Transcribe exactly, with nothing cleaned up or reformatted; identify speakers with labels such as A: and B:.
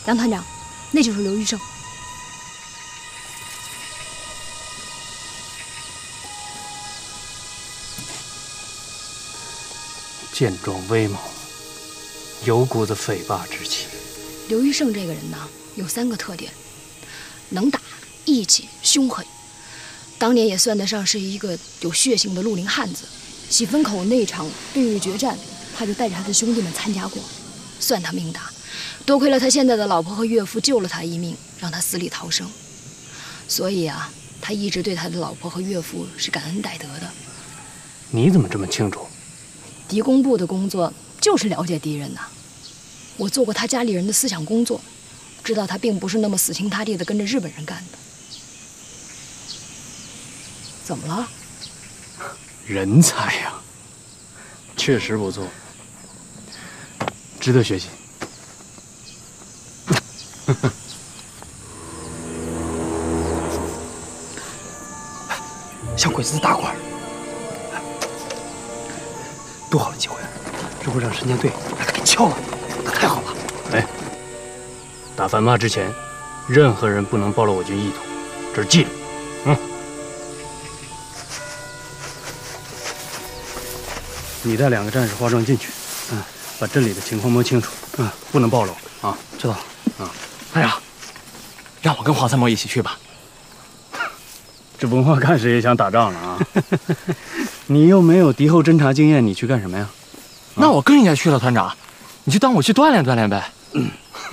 A: 杨团长，那就是刘玉胜。
B: 健壮威猛，有股子匪霸之气。
A: 刘玉胜这个人呢，有三个特点：能打、义气、凶狠。当年也算得上是一个有血性的绿林汉子。喜分口那场对日决战，他就带着他的兄弟们参加过，算他命大。多亏了他现在的老婆和岳父救了他一命，让他死里逃生。所以啊，他一直对他的老婆和岳父是感恩戴德的。
B: 你怎么这么清楚？
A: 敌工部的工作就是了解敌人呐。我做过他家里人的思想工作，知道他并不是那么死心塌地的跟着日本人干的。怎么了？
B: 人才呀、啊，确实不错，值得学习。
C: 像鬼子的大官，多好的机会！这会让神剑队把他给撬了，那太好了！
B: 哎，打反骂之前，任何人不能暴露我军意图，这是纪律。嗯。你带两个战士化妆进去，嗯，把镇里的情况摸清楚，嗯，不能暴露啊。
C: 知道了。
B: 啊，
C: 团长，让我跟黄参谋一起去吧。
B: 这文化干事也想打仗了啊？你又没有敌后侦察经验，你去干什么呀？
C: 那我跟人家去了，团长，你就当我去锻炼锻炼呗。
B: 嗯